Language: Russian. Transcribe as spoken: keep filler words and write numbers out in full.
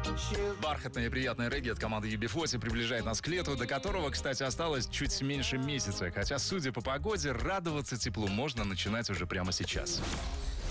Бархатное и приятное регги от команды ю би форти приближает нас к лету, до которого, кстати, осталось чуть меньше месяца. Хотя, судя по погоде, радоваться теплу можно начинать уже прямо сейчас.